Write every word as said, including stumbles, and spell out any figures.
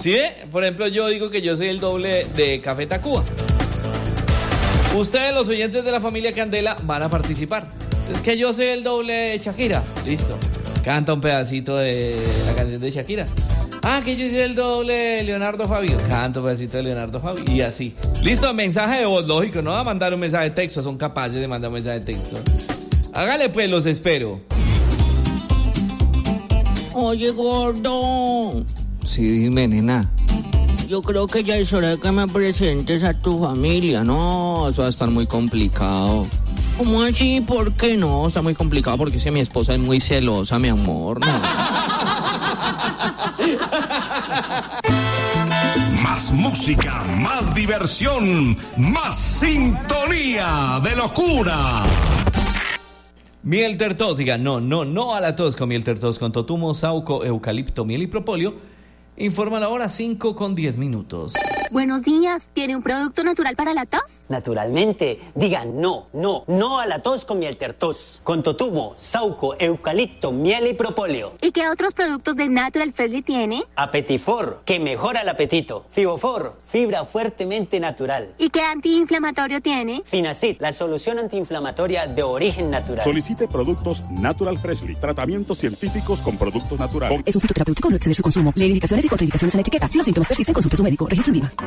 ¿Sí ve? Por ejemplo, yo digo que yo soy el doble de Café Tacuba. Ustedes, los oyentes de la familia Candela, van a participar. Es que yo soy el doble de Shakira. Listo. Canta un pedacito de la canción de Shakira. Ah, que yo soy el doble de Leonardo Fabio. Canta un pedacito de Leonardo Fabio. Y así. Listo, mensaje de voz, lógico. No va a mandar un mensaje de texto. Son capaces de mandar un mensaje de texto. Hágale pues, los espero. Oye, gordo. Sí, dime, nena. Yo creo que ya es hora de que me presentes a tu familia, ¿no? No, eso va a estar muy complicado. ¿Cómo así? ¿Por qué no? No, está muy complicado porque si mi esposa es muy celosa, mi amor. No. Más música, más diversión, más sintonía de locura. Miel Tertos, diga no, no, no a la tos con Miel Tertos, con totumo, sauco, eucalipto, miel y propóleo. Informa la hora cinco con diez minutos. Buenos días, ¿tiene un producto natural para la tos? Naturalmente, digan no, no, no a la tos con Miel Tertos, con totumo, sauco, eucalipto, miel y propóleo. ¿Y qué otros productos de Natural Freshly tiene? Apetifor, que mejora el apetito. Fibofor, fibra fuertemente natural. ¿Y qué antiinflamatorio tiene? Finacid, la solución antiinflamatoria de origen natural. Solicite productos Natural Freshly, tratamientos científicos con productos naturales. Es un fitoterapéutico, no exceder su consumo. Lee indicaciones y contraindicaciones en la etiqueta. Si los síntomas persisten, consulte a su médico. Registro en Viva.